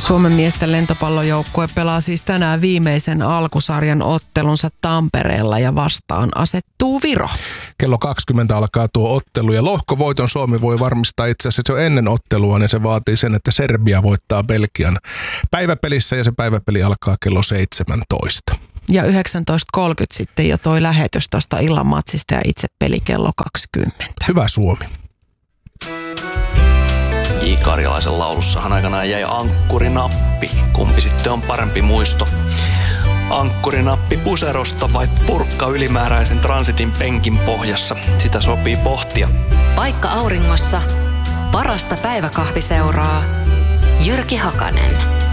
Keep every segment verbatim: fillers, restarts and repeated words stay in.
Suomen miesten lentopallojoukkue pelaa siis tänään viimeisen alkusarjan ottelunsa Tampereella ja vastaan asettuu Viro. Kello kaksikymmentä alkaa tuo ottelu ja lohkovoiton Suomi voi varmistaa itse asiassa jo ennen ottelua, niin se vaatii sen, että Serbia voittaa Belgian päiväpelissä ja se päiväpeli alkaa kello seitsemäntoista. Ja yhdeksäntoista kolmekymmentä sitten jo toi lähetys tuosta illan matsista ja itse peli kello kaksikymmentä. Hyvä Suomi. J. Karjalaisen laulussahan aikanaan jäi ankkurinappi. Kumpi sitten on parempi muisto? Ankkurinappi puserosta vai purkka ylimääräisen transitin penkin pohjassa? Sitä sopii pohtia. Paikka auringossa. Parasta päiväkahviseuraa. Jyrki Hakanen.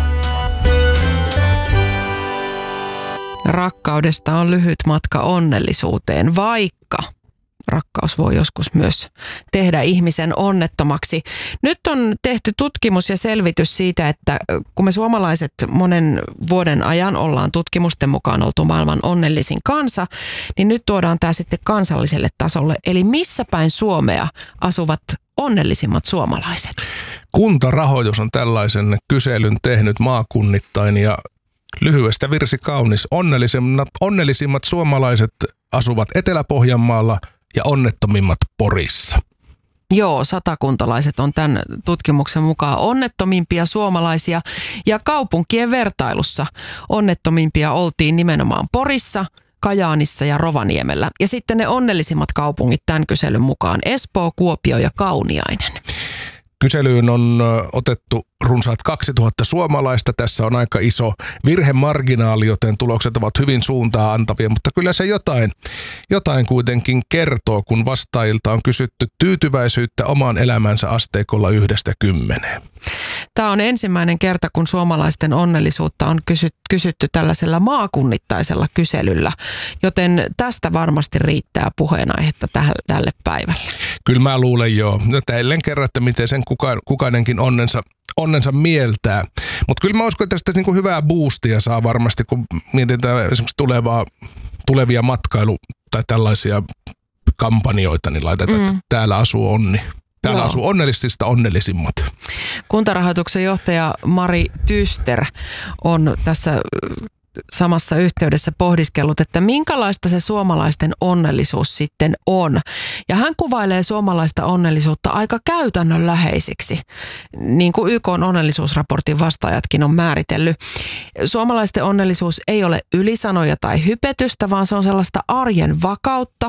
Rakkaudesta on lyhyt matka onnellisuuteen, vaikka rakkaus voi joskus myös tehdä ihmisen onnettomaksi. Nyt on tehty tutkimus ja selvitys siitä, että kun me suomalaiset monen vuoden ajan ollaan tutkimusten mukaan oltu maailman onnellisin kansa, niin nyt tuodaan tämä sitten kansalliselle tasolle. Eli missä päin Suomea asuvat onnellisimmat suomalaiset? Kuntarahoitus on tällaisen kyselyn tehnyt maakunnittain ja lyhyestä virsi kaunis. Onnellisimmat, onnellisimmat suomalaiset asuvat Etelä-Pohjanmaalla ja onnettomimmat Porissa. Joo, satakuntalaiset on tämän tutkimuksen mukaan onnettomimpia suomalaisia ja kaupunkien vertailussa onnettomimpia oltiin nimenomaan Porissa, Kajaanissa ja Rovaniemellä. Ja sitten ne onnellisimmat kaupungit tämän kyselyn mukaan Espoo, Kuopio ja Kauniainen. Kyselyyn on otettu runsaat kaksituhatta suomalaista. Tässä on aika iso virhemarginaali, joten tulokset ovat hyvin suuntaa antavia, mutta kyllä se jotain, jotain kuitenkin kertoo, kun vastaajilta on kysytty tyytyväisyyttä omaan elämänsä asteikolla yhdestä kymmeneen. Tämä on ensimmäinen kerta, kun suomalaisten onnellisuutta on kysytty tällaisella maakunnittaisella kyselyllä, joten tästä varmasti riittää puheenaihetta tälle päivälle. Kyllä mä luulen joo. Jälleen kerran, että miten sen kuka, kukainenkin onnensa, onnensa mieltää. Mutta kyllä mä uskon, että tästä niinku hyvää boostia saa varmasti, kun mietitään esimerkiksi tulevaa, tulevia matkailu- tai tällaisia kampanjoita, niin laitetaan, mm. että täällä asuu onni. Täällä Joo. asuu onnellisista onnellisimmat. Kuntarahoituksen johtaja Mari Tyster on tässä samassa yhteydessä pohdiskellut, että minkälaista se suomalaisten onnellisuus sitten on. Ja hän kuvailee suomalaista onnellisuutta aika käytännönläheisiksi, niin kuin Y K:n onnellisuusraportin vastaajatkin on määritellyt. Suomalaisten onnellisuus ei ole ylisanoja tai hypetystä, vaan se on sellaista arjen vakautta,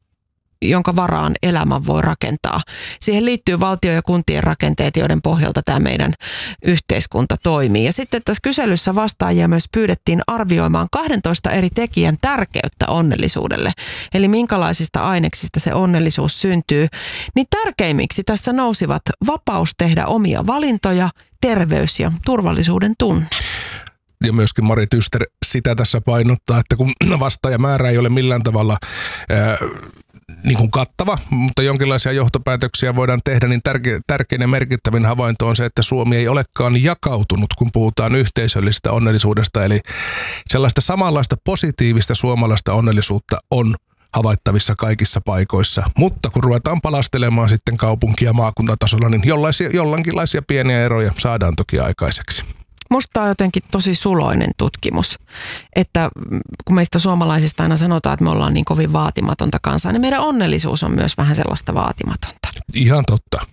jonka varaan elämän voi rakentaa. Siihen liittyy valtio- ja kuntien rakenteet, joiden pohjalta tämä meidän yhteiskunta toimii. Ja sitten tässä kyselyssä vastaajia myös pyydettiin arvioimaan kahdentoista eri tekijän tärkeyttä onnellisuudelle. Eli minkälaisista aineksista se onnellisuus syntyy. Niin tärkeimmiksi tässä nousivat vapaus tehdä omia valintoja, terveys ja turvallisuuden tunne. Ja myöskin Mari Tyster sitä tässä painottaa, että kun vastaajamäärä ei ole millään tavalla ää, niin kuin kattava, mutta jonkinlaisia johtopäätöksiä voidaan tehdä, niin tärke, tärkein ja merkittävin havainto on se, että Suomi ei olekaan jakautunut, kun puhutaan yhteisöllisestä onnellisuudesta. Eli sellaista samanlaista positiivista suomalaista onnellisuutta on havaittavissa kaikissa paikoissa. Mutta kun ruvetaan palastelemaan sitten kaupunki- ja maakuntatasolla, niin jollaisia, jollankinlaisia pieniä eroja saadaan toki aikaiseksi. Musta on jotenkin tosi suloinen tutkimus, että kun meistä suomalaisista aina sanotaan, että me ollaan niin kovin vaatimatonta kansaa, niin meidän onnellisuus on myös vähän sellaista vaatimatonta. Ihan totta.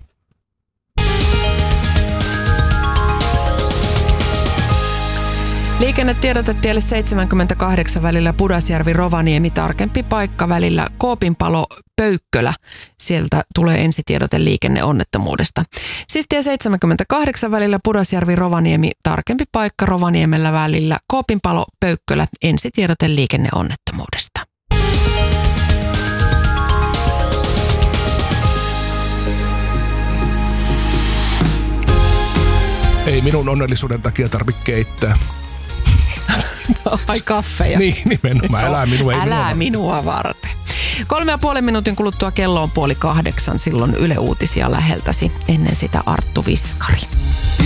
Liikennetiedote tielle seitsemänkymmentäkahdeksan välillä Pudasjärvi-Rovaniemi, tarkempi paikka välillä Koopinpalo-Pöykkölä. Sieltä tulee ensitiedote liikenneonnettomuudesta. Siis tie seitsemänkymmentäkahdeksan välillä Pudasjärvi-Rovaniemi, tarkempi paikka Rovaniemellä välillä Koopinpalo-Pöykkölä, ensitiedote liikenneonnettomuudesta. Ei minun onnellisuuden takia tarvitse keittää. Ai kaffeja. Niin, nimenomaan. Älä minua, ei Älä minua, minua varten. Kolme ja puolen minuutin kuluttua kello on puoli kahdeksan. Silloin Yle Uutisia läheltäsi. Ennen sitä Arttu Viskari.